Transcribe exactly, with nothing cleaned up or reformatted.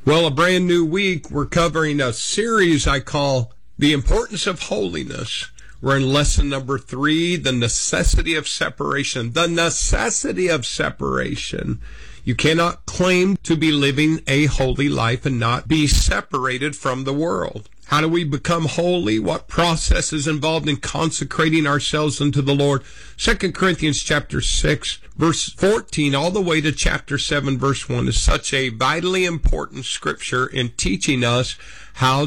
Well, a brand new week. We're covering a series I call The Importance of Holiness. We're in lesson number three, the necessity of separation. The necessity of separation. You cannot claim to be living a holy life and not be separated from the world. How do we become holy? What process is involved in consecrating ourselves unto the Lord? Second Corinthians chapter six, verse fourteen, all the way to chapter seven, verse one is such a vitally important scripture in teaching us how